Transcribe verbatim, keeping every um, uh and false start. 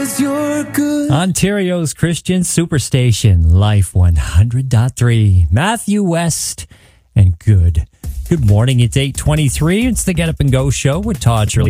'cause you're good. Ontario's Christian Superstation, Life one hundred point three. Matthew West and Good. Good morning. It's eight twenty-three. It's the Get Up and Go show with Todd Shirley.